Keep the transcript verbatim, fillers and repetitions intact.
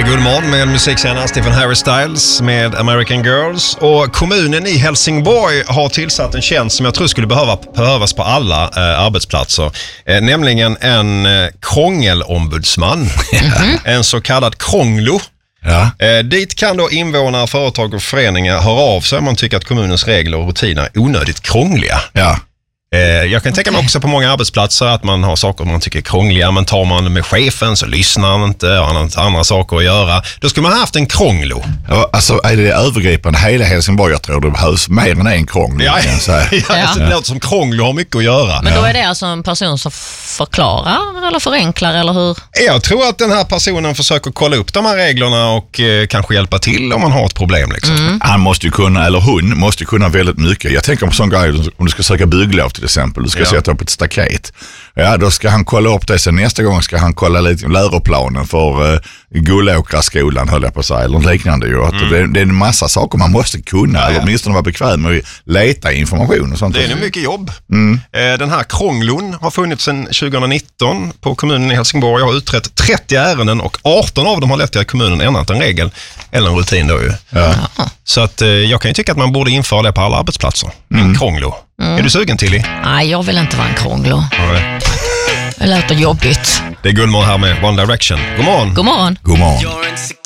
God morgon med musikkännaren Stephen Harry Styles med American Girls. Och kommunen i Helsingborg har tillsatt en tjänst som jag tror skulle behöva, behövas på alla eh, arbetsplatser. Eh, nämligen en eh, krångelombudsman. Mm-hmm. En så kallad krånglo. Ja. Eh, dit kan då invånare, företag och föreningar höra av sig om man tycker att kommunens regler och rutiner är onödigt krångliga. Ja. Eh, jag kan tänka mig också på många arbetsplatser att man har saker man tycker är krångliga, men tar man med chefen så lyssnar han inte, har han andra saker att göra. Då skulle man ha haft en krånglo. Ja, alltså är det övergripande hela Helsingborg, jag tror det behövs mer än en krånglo. Ja, kan jag säga. ja, ja. Alltså, det låter som krånglo har mycket att göra. Men då är det alltså en person som förklarar eller förenklar, eller hur? Jag tror att den här personen försöker kolla upp de här reglerna och eh, kanske hjälpa till om man har ett problem. Liksom. Mm. Han måste ju kunna, eller hon måste kunna väldigt mycket. Jag tänker på sån grej, om du ska söka bygglov till exempel, du ska ja. sätta upp ett staket. Ja, då ska han kolla upp det, sen nästa gång ska han kolla lite läroplanen för uh, Gullåkraskolan, höll jag på att säga, eller liknande. Ju. Mm. Det, det är en massa saker man måste kunna, ja, ja. eller åtminstone vara bekväm med att leta information och sånt. Det är nog mycket jobb. Mm. Den här krånglon har funnits sedan tjugonitton på kommunen i Helsingborg. Jag har utrett trettio ärenden och arton av dem har lett till att kommunen ändrat en regel eller en rutin då ju. Ja. Så att jag kan ju tycka att man borde införa det på alla arbetsplatser. Mm. En krånglo. Mm. Är du sugen, Tilly? Nej, jag vill inte vara en krånglo. Nej. Det låter jobbigt. Det är Gullmorgon här med One Direction. God morgon. God morgon. God morgon.